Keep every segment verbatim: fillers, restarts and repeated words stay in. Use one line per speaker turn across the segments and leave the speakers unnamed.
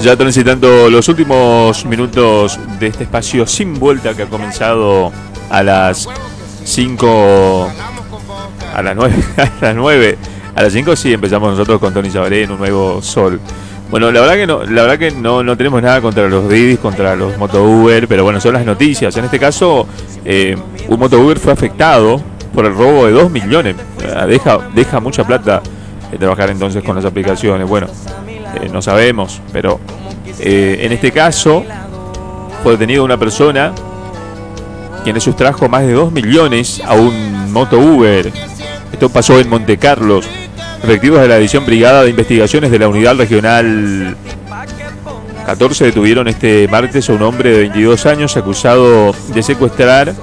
Ya transitando los últimos minutos de este espacio sin vuelta que ha comenzado a las cinco, a las nueve, a las nueve, a las cinco sí empezamos nosotros con Tony Sabaré en un nuevo sol. Bueno, la verdad que no, la verdad que no, no tenemos nada contra los Didis, contra los Moto Uber, pero bueno, son las noticias. En este caso, eh, un Moto Uber fue afectado por el robo de dos millones. Deja, deja mucha plata de trabajar entonces con las aplicaciones. Bueno, eh, no sabemos, pero eh, en este caso fue detenida una persona quien le sustrajo más de dos millones a un Moto Uber. Esto pasó en Monte Carlos. Efectivos de la División Brigada de Investigaciones de la Unidad Regional catorce detuvieron este martes a un hombre de veintidós años acusado de secuestrar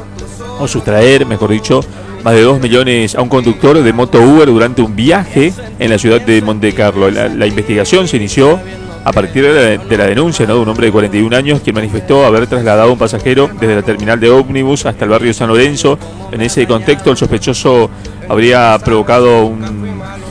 o sustraer, mejor dicho, más de dos millones a un conductor de Moto Uber durante un viaje en la ciudad de Monte Carlo. La, la investigación se inició a partir de la, de la denuncia, ¿no?, de un hombre de cuarenta y un años quien manifestó haber trasladado a un pasajero desde la terminal de ómnibus hasta el barrio San Lorenzo. En ese contexto, el sospechoso habría provocado un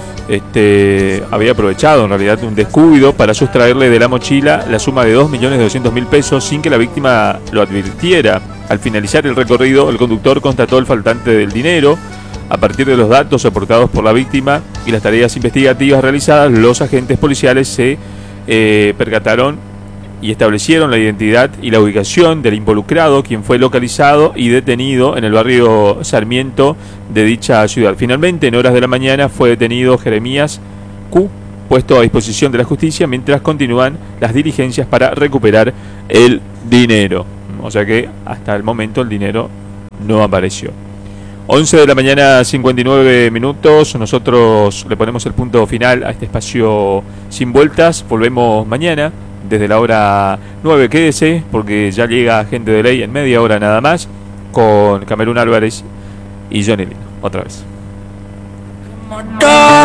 este había aprovechado en realidad un descuido para sustraerle de la mochila la suma de dos millones doscientos mil pesos sin que la víctima lo advirtiera. Al finalizar el recorrido, el conductor constató el faltante del dinero. A partir de los datos aportados por la víctima y las tareas investigativas realizadas, los agentes policiales se eh, percataron y establecieron la identidad y la ubicación del involucrado, quien fue localizado y detenido en el barrio Sarmiento de dicha ciudad. Finalmente, en horas de la mañana, fue detenido Jeremías Q, puesto a disposición de la justicia, mientras continúan las diligencias para recuperar el dinero. O sea que hasta el momento el dinero no apareció. once de la mañana, cincuenta y nueve minutos. Nosotros le ponemos el punto final a este espacio sin vueltas. Volvemos mañana desde la hora nueve. Quédese porque ya llega Gente de Ley en media hora nada más con Camerún Álvarez y Johnny Lino. Otra vez.